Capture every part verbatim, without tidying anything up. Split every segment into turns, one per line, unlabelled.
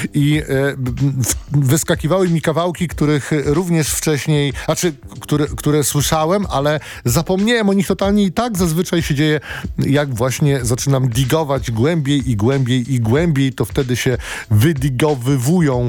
i e, wyskakiwały mi kawałki, których również wcześniej, znaczy, które, które słyszałem, ale zapomniałem o nich totalnie i tak zazwyczaj się dzieje, jak właśnie zaczynam digować głębiej i głębiej i głębiej, to wtedy się wydigowywują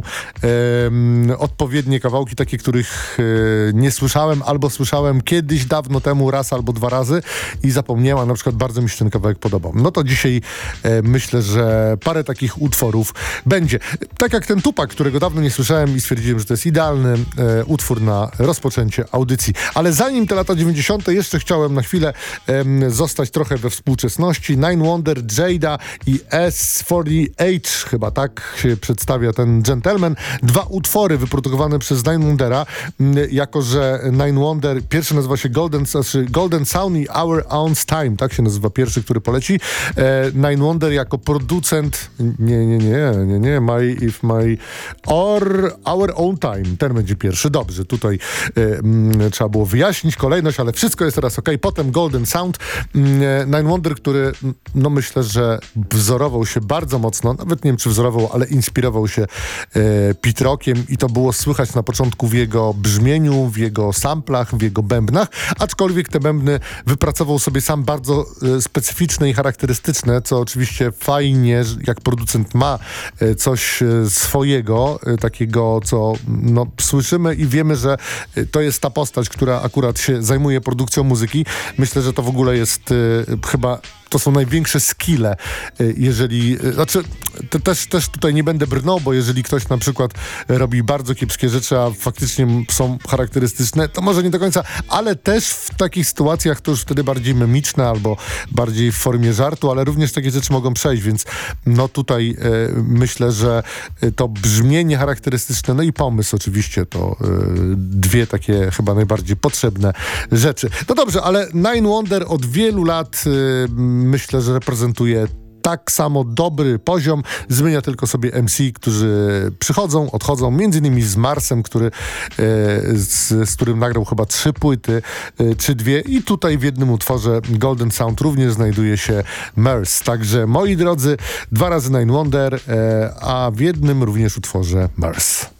e, odpowiednie kawałki, takie, których e, nie słyszałem, albo słyszałem kiedyś, dawno temu, raz albo dwa razy i zapomniałem, a na przykład bardzo mi się ten kawałek podobał. No to dzisiaj e, myślę, że parę takich utworów będzie. Tak jak ten Tupac, którego dawno nie słyszałem i stwierdziłem, że to jest idealny e, utwór na rozpoczęcie audycji. Ale zanim te lata dziewięćdziesiąte jeszcze chciałem na chwilę e, zostać trochę we współczesności. Nine Wonder, Jada i S czterdzieści H, chyba tak się przedstawia ten gentleman. Dwa utwory wyprodukowane przez Nine Wondera, jako że Nine Wonder, pierwszy nazywa się Golden, znaczy Golden Sound i Our Own Time, tak się nazywa pierwszy, który poleci. E, Nine Wonder jako producent, nie, nie, nie, nie, nie, My, If My, or Our Own Time, ten będzie pierwszy. Dobrze, tutaj e, m, trzeba było wyjaśnić kolejność, ale wszystko jest teraz ok. Potem Golden Sound, e, Nine Wonder, który, no myślę, że wzorował się bardzo mocno, nawet nie wiem, czy wzorował, ale inspirował się e, Pete Rockiem i to było słychać na początku w jego brzmieniu, w jego samplach, w jego bębnach, aczkolwiek te bębny wypracował sobie sam bardzo e, specyficzne i charakterystyczne, co oczywiście fajnie, jak producent ma e, coś e, swojego, e, takiego, co no, słyszymy i wiemy, że e, to jest ta postać, która akurat się zajmuje produkcją muzyki. Myślę, że to w ogóle jest e, chyba to są największe skille, jeżeli, znaczy te, też, też tutaj nie będę brnął, bo jeżeli ktoś na przykład robi bardzo kiepskie rzeczy, a faktycznie są charakterystyczne, to może nie do końca, ale też w takich sytuacjach to już wtedy bardziej memiczne albo bardziej w formie żartu, ale również takie rzeczy mogą przejść, więc no tutaj e, myślę, że to brzmienie charakterystyczne, no i pomysł oczywiście, to e, dwie takie chyba najbardziej potrzebne rzeczy. No dobrze, ale Nine Wonder od wielu lat e, myślę, że reprezentuje tak samo dobry poziom, zmienia tylko sobie M C, którzy przychodzą, odchodzą, między innymi z Marsem, który, e, z, z którym nagrał chyba trzy płyty, e, czy dwie i tutaj w jednym utworze Golden Sound również znajduje się Murs. Także moi drodzy, dwa razy Nine Wonder, e, a w jednym również utworze Murs.